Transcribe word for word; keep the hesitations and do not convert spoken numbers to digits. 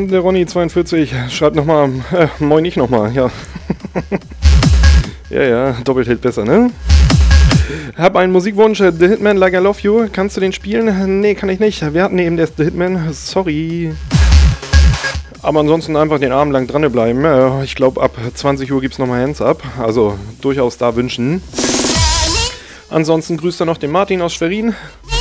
der Ronny zweiundvierzig schreibt nochmal, äh, moin ich nochmal, ja. ja, ja, Doppelhit besser, ne? Hab einen Musikwunsch, The Hitman Like I Love You. Kannst du den spielen? Nee, kann ich nicht. Wir hatten eben erst The Hitman, sorry. Aber ansonsten einfach den Abend lang dranbleiben. Ich glaube, ab zwanzig Uhr gibt's nochmal Hands Up. Also durchaus da wünschen. Ansonsten grüßt er noch den Martin aus Schwerin.